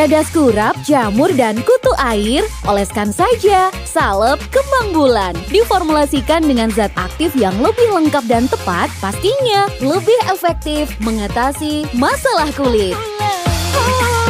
Pedas kurap, jamur, dan kutu air, oleskan saja. Salep kembang bulan. Diformulasikan dengan zat aktif yang lebih lengkap dan tepat, pastinya lebih efektif mengatasi masalah kulit.